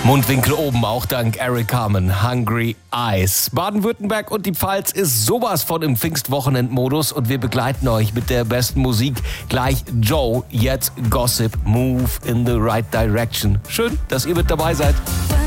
Mundwinkel oben, auch dank Eric Carmen, Hungry Eyes. Baden-Württemberg und die Pfalz ist sowas von im Pfingstwochenendmodus und wir begleiten euch mit der besten Musik. Gleich Joe, jetzt Gossip, Move in the Right Direction. Schön, dass ihr mit dabei seid.